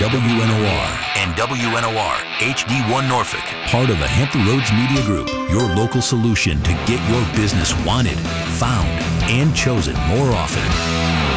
WNOR and WNOR HD1 Norfolk, part of the Hampton Roads Media Group, your local solution to get your business wanted, found, and chosen more often.